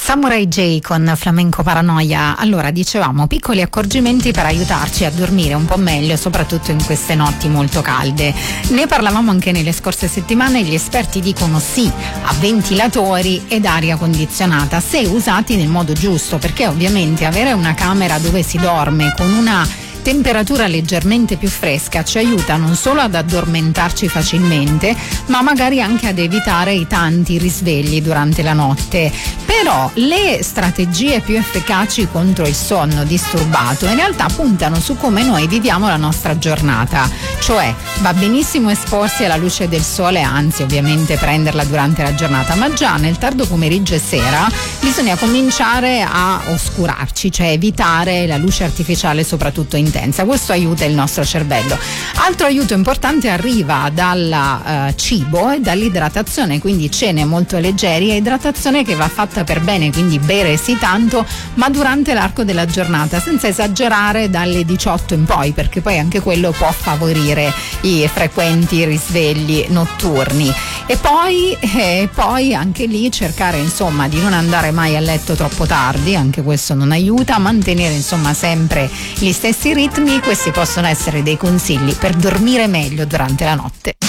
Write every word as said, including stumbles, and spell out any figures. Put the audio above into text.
Samurai J con Flamenco Paranoia. Allora, dicevamo, piccoli accorgimenti per aiutarci a dormire un po' meglio, soprattutto in queste notti molto calde. Ne parlavamo anche nelle scorse settimane. Gli esperti dicono sì a ventilatori ed aria condizionata, se usati nel modo giusto, perché ovviamente avere una camera dove si dorme con una temperatura leggermente più fresca ci aiuta non solo ad addormentarci facilmente, ma magari anche ad evitare i tanti risvegli durante la notte. Però le strategie più efficaci contro il sonno disturbato in realtà puntano su come noi viviamo la nostra giornata, cioè va benissimo esporsi alla luce del sole, anzi ovviamente prenderla durante la giornata, ma già nel tardo pomeriggio e sera bisogna cominciare a oscurarci, cioè evitare la luce artificiale soprattutto intensa. Questo aiuta il nostro cervello. Altro aiuto importante arriva dal uh, cibo e dall'idratazione, quindi cene molto leggeri e idratazione che va fatta per bene, quindi bere sì tanto, ma durante l'arco della giornata, senza esagerare dalle diciotto in poi, perché poi anche quello può favorire i frequenti risvegli notturni. E poi, e poi anche lì cercare insomma di non andare mai a letto troppo tardi, anche questo non aiuta, mantenere insomma sempre gli stessi ritmi. Questi possono essere dei consigli per dormire meglio durante la notte.